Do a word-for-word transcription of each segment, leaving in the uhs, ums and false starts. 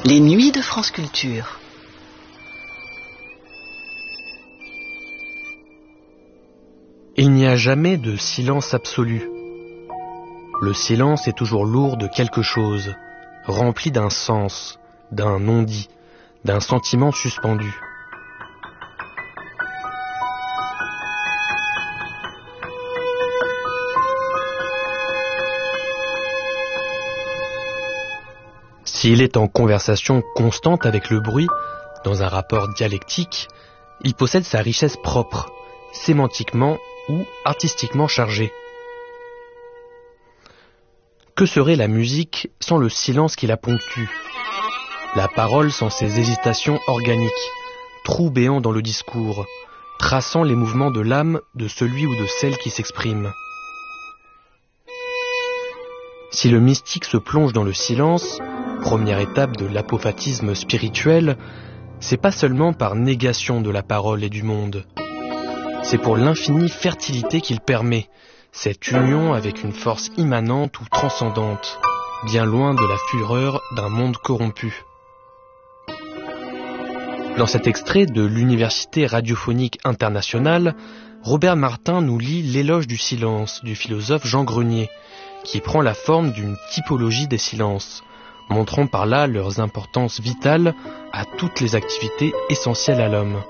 Les nuits de France Culture. Il n'y a jamais de silence absolu. Le silence est toujours lourd de quelque chose, rempli d'un sens, d'un non-dit, d'un sentiment suspendu. S'il est en conversation constante avec le bruit, dans un rapport dialectique, il possède sa richesse propre, sémantiquement ou artistiquement chargée. Que serait la musique sans le silence qui la ponctue? La parole sans ses hésitations organiques, trou béant dans le discours, traçant les mouvements de l'âme de celui ou de celle qui s'exprime. Si le mystique se plonge dans le silence, première étape de l'apophatisme spirituel, c'est pas seulement par négation de la parole et du monde. C'est pour l'infinie fertilité qu'il permet, cette union avec une force immanente ou transcendante, bien loin de la fureur d'un monde corrompu. Dans cet extrait de l'Université radiophonique internationale, Robert Martin nous lit l'éloge du silence du philosophe Jean Grenier, qui prend la forme d'une typologie des silences, montrant par là leurs importances vitales à toutes les activités essentielles à l'homme.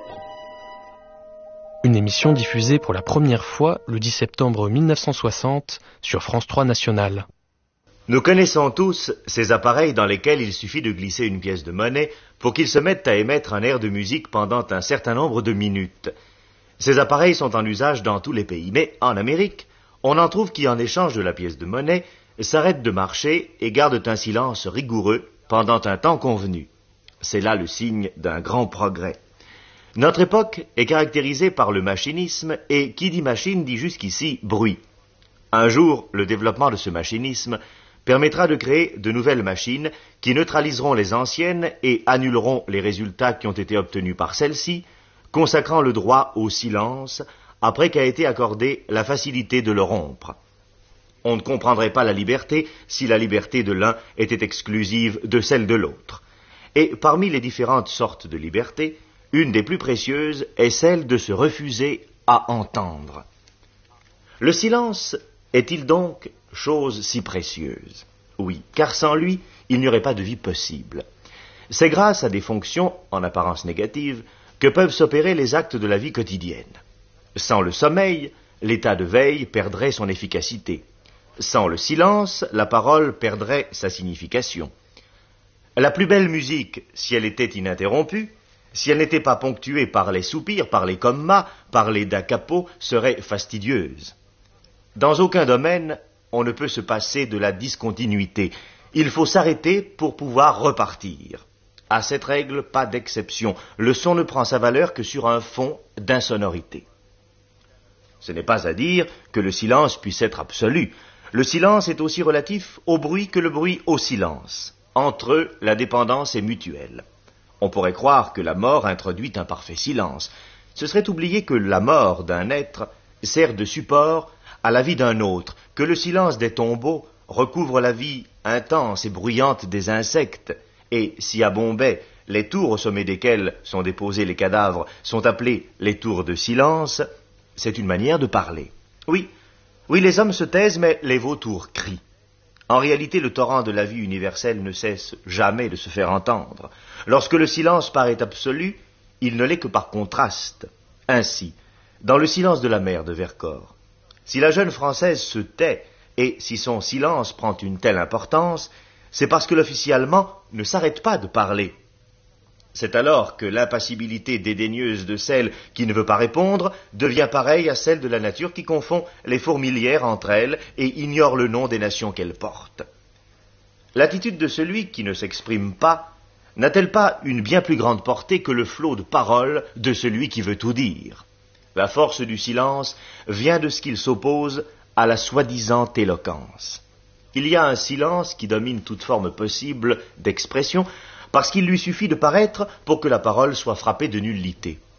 Une émission diffusée pour la première fois le dix septembre mille neuf cent soixante sur France trois Nationale. Nous connaissons tous ces appareils dans lesquels il suffit de glisser une pièce de monnaie pour qu'ils se mettent à émettre un air de musique pendant un certain nombre de minutes. Ces appareils sont en usage dans tous les pays, mais en Amérique, on en trouve qui, en échange de la pièce de monnaie, s'arrêtent de marcher et gardent un silence rigoureux pendant un temps convenu. C'est là le signe d'un grand progrès. Notre époque est caractérisée par le machinisme et qui dit machine dit jusqu'ici bruit. Un jour, le développement de ce machinisme permettra de créer de nouvelles machines qui neutraliseront les anciennes et annuleront les résultats qui ont été obtenus par celles-ci, consacrant le droit au silence après qu'a été accordée la facilité de le rompre. On ne comprendrait pas la liberté si la liberté de l'un était exclusive de celle de l'autre. Et parmi les différentes sortes de liberté, une des plus précieuses est celle de se refuser à entendre. Le silence est-il donc chose si précieuse? Oui, car sans lui, il n'y aurait pas de vie possible. C'est grâce à des fonctions, en apparence négatives, que peuvent s'opérer les actes de la vie quotidienne. Sans le sommeil, l'état de veille perdrait son efficacité. Sans le silence, la parole perdrait sa signification. La plus belle musique, si elle était ininterrompue, si elle n'était pas ponctuée par les soupirs, par les commas, par les da capo, serait fastidieuse. Dans aucun domaine, on ne peut se passer de la discontinuité. Il faut s'arrêter pour pouvoir repartir. À cette règle, pas d'exception. Le son ne prend sa valeur que sur un fond d'insonorité. Ce n'est pas à dire que le silence puisse être absolu. Le silence est aussi relatif au bruit que le bruit au silence. Entre eux, la dépendance est mutuelle. On pourrait croire que la mort introduit un parfait silence. Ce serait oublier que la mort d'un être sert de support à la vie d'un autre, que le silence des tombeaux recouvre la vie intense et bruyante des insectes, et si à Bombay, les tours au sommet desquelles sont déposés les cadavres sont appelées les tours de silence, c'est une manière de parler. Oui, oui, les hommes se taisent, mais les vautours crient. En réalité, le torrent de la vie universelle ne cesse jamais de se faire entendre. Lorsque le silence paraît absolu, il ne l'est que par contraste. Ainsi, dans le silence de la mer de Vercors, si la jeune Française se tait, et si son silence prend une telle importance, c'est parce que l'officier allemand ne s'arrête pas de parler. C'est alors que l'impassibilité dédaigneuse de celle qui ne veut pas répondre devient pareille à celle de la nature qui confond les fourmilières entre elles et ignore le nom des nations qu'elles portent. L'attitude de celui qui ne s'exprime pas n'a-t-elle pas une bien plus grande portée que le flot de paroles de celui qui veut tout dire? La force du silence vient de ce qu'il s'oppose à la soi-disant éloquence. Il y a un silence qui domine toute forme possible d'expression, parce qu'il lui suffit de paraître pour que la parole soit frappée de nullité.